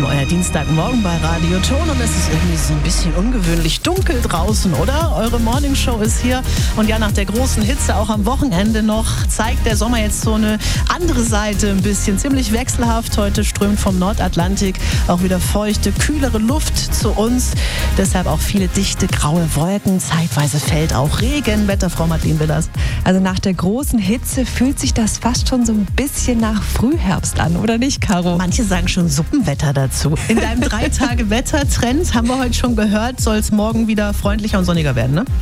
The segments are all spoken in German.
euer Dienstagmorgen bei Radio Ton und es ist irgendwie so ein bisschen ungewöhnlich dunkel draußen, oder? Eure Morningshow ist hier und ja, nach der großen Hitze auch am Wochenende noch zeigt der Sommer jetzt so eine andere Seite ein bisschen. Ziemlich wechselhaft. Heute strömt vom Nordatlantik auch wieder feuchte, kühlere Luft zu uns. Deshalb auch viele dichte, graue Wolken. Zeitweise fällt auch Regen. Wetterfrau Madeleine Willers. Also nach der großen Hitze fühlt sich das fast schon so ein bisschen nach Frühherbst an, oder nicht, Caro? Manche sagen schon Suppenwetter dazu. In deinem 3-Tage-Wettertrend, haben wir heute schon gehört, soll es morgen wieder freundlicher und sonniger werden, ne?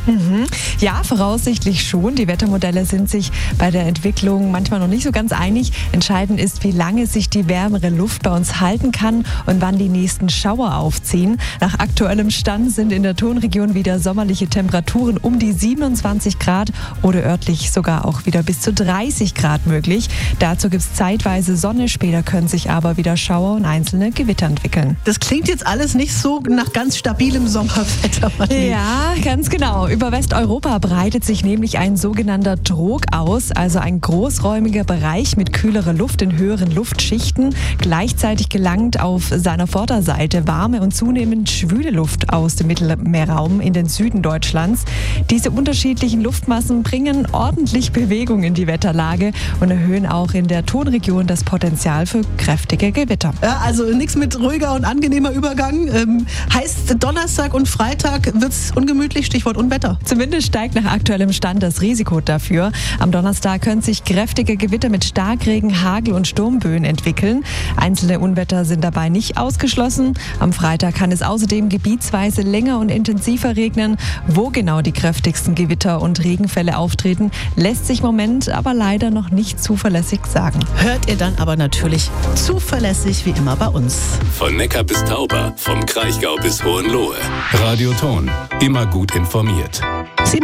Ja, voraussichtlich schon. Die Wettermodelle sind sich bei der Entwicklung manchmal noch nicht so ganz einig. Entscheidend ist, wie lange sich die wärmere Luft bei uns halten kann und wann die nächsten Schauer aufziehen. Nach aktuellem Stand sind in der Tonregion wieder sommerliche Temperaturen um die 27 Grad oder örtlich sogar auch wieder bis zu 30 Grad möglich. Dazu gibt es zeitweise Sonne, später können sich aber wieder Schauer und einzelne Gewitter entwickeln. Das klingt jetzt alles nicht so nach ganz stabilem Sommerwetter. Ja, ganz genau. Über Westeuropa breitet sich nämlich ein sogenannter Trog aus, also ein großräumiger Bereich mit kühlerer Luft in höheren Luftschichten. Gleichzeitig gelangt auf seiner Vorderseite warme und zunehmend schwüle Luft aus dem Mittelmeerraum in den Süden Deutschlands. Diese unterschiedlichen Luftmassen bringen ordentlich Bewegung in die Wetterlage und erhöhen auch in der Tonregion das Potenzial für kräftige Gewitter. Ja, also nichts mit ruhiger und angenehmer Übergang. Heißt, Donnerstag und Freitag wird es ungemütlich, Stichwort Unwetter. Zumindest steigt nach aktuellem Stand das Risiko dafür. Am Donnerstag können sich kräftige Gewitter mit Starkregen, Hagel und Sturmböen entwickeln. Einzelne Unwetter sind dabei nicht ausgeschlossen. Am Freitag kann es außerdem gebietsweise länger und intensiver regnen. Wo genau die kräftigsten Gewitter und Regenfälle auftreten, lässt sich im Moment aber leider noch nicht zuverlässig sagen. Hört ihr dann aber natürlich zuverlässig wie immer bei uns. Von Neckar bis Tauber, vom Kraichgau bis Hohenlohe. Radio Ton, immer gut informiert.